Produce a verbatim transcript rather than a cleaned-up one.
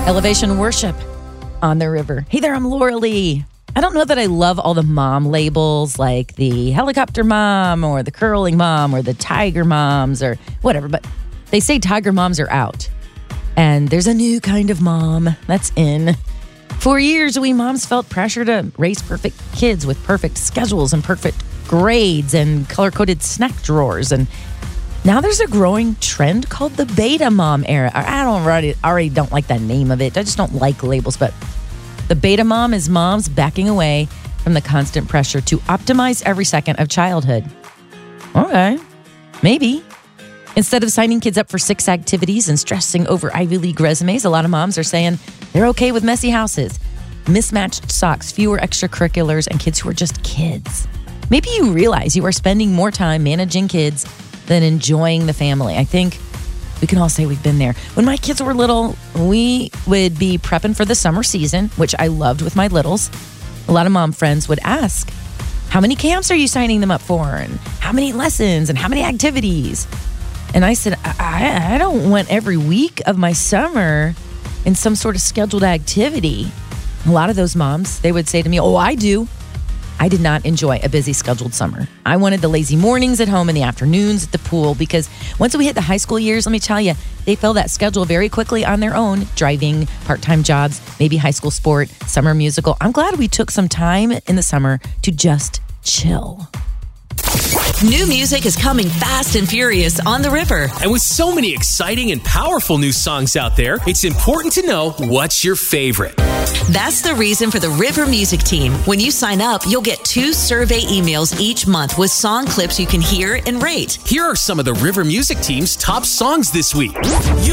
Elevation Worship on the river. Hey there, I'm Laura Lee. I don't know that I love all the mom labels like the helicopter mom or the curling mom or the tiger moms or whatever, but they say tiger moms are out. And there's a new kind of mom that's in. For years, we moms felt pressure to raise perfect kids with perfect schedules and perfect grades and color-coded snack drawers. And now there's a growing trend called the beta mom era. I don't already, already don't like that name of it. I just don't like labels, but the beta mom is moms backing away from the constant pressure to optimize every second of childhood. Okay, maybe. Instead of signing kids up for six activities and stressing over Ivy League resumes, a lot of moms are saying they're okay with messy houses, mismatched socks, fewer extracurriculars, and kids who are just kids. Maybe you realize you are spending more time managing kids than enjoying the family. I think we can all say we've been there. When my kids were little, we would be prepping for the summer season, which I loved with my littles. A lot of mom friends would ask, how many camps are you signing them up for? And how many lessons? And how many activities? And I said, I, I don't want every week of my summer in some sort of scheduled activity. A lot of those moms, they would say to me, oh, I do. I did not enjoy a busy scheduled summer. I wanted the lazy mornings at home and the afternoons at the pool because once we hit the high school years, let me tell you, they fill that schedule very quickly on their own. Driving, part-time jobs, maybe high school sport, summer musical. I'm glad we took some time in the summer to just chill. New music is coming fast and furious on the river. And with so many exciting and powerful new songs out there, it's important to know what's your favorite. That's the reason for the River Music Team. When you sign up, you'll get two survey emails each month with song clips you can hear and rate. Here are some of the River Music Team's top songs this week.